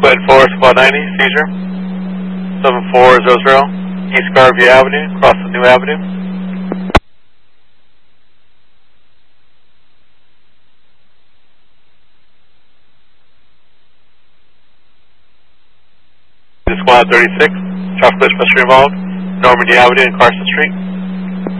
Quid 4, Squad 90, seizure. 7400, East Garvey Avenue, across the New Avenue. Squad 36, traffic collision must be involved. Normandy Avenue and Carson Street.